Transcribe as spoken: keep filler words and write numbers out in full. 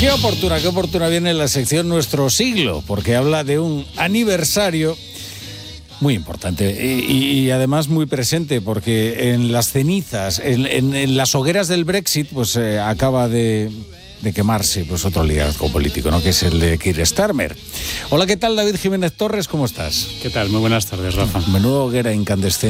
Qué oportuna, qué oportuna viene la sección Nuestro Siglo, porque habla de un aniversario muy importante y, y además muy presente, porque en las cenizas, en, en, en las hogueras del Brexit, pues eh, acaba de, de quemarse pues otro liderazgo político, ¿no? Que es el de Keir Starmer. Hola, ¿qué tal, David Jiménez Torres? ¿Cómo estás? ¿Qué tal? Muy buenas tardes, Rafa. Menudo hoguera incandescente.